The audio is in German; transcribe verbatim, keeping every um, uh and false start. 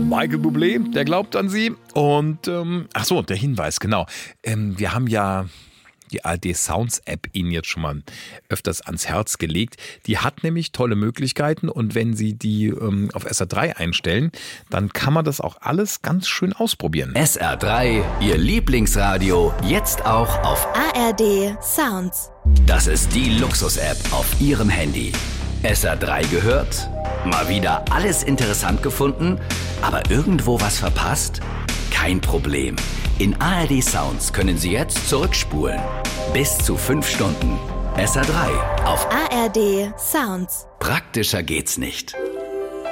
Michael Bublé, der glaubt an sie. Und, ähm, ach so, der Hinweis, genau. Ähm, wir haben ja die A R D Sounds App Ihnen jetzt schon mal öfters ans Herz gelegt. Die hat nämlich tolle Möglichkeiten und wenn Sie die ähm, auf S R drei einstellen, dann kann man das auch alles ganz schön ausprobieren. S R drei, Ihr Lieblingsradio, jetzt auch auf A R D Sounds. Das ist die Luxus-App auf Ihrem Handy. S R drei gehört? Mal wieder alles interessant gefunden, aber irgendwo was verpasst? Kein Problem. In A R D Sounds können Sie jetzt zurückspulen. Bis zu fünf Stunden. S R drei auf A R D Sounds. Praktischer geht's nicht.